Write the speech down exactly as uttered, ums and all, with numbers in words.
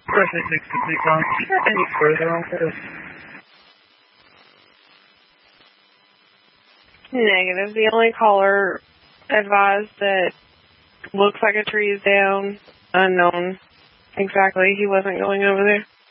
President six complete on. Any further on this? Negative. The only caller advised that looks like a tree is down, unknown exactly. He wasn't going over there.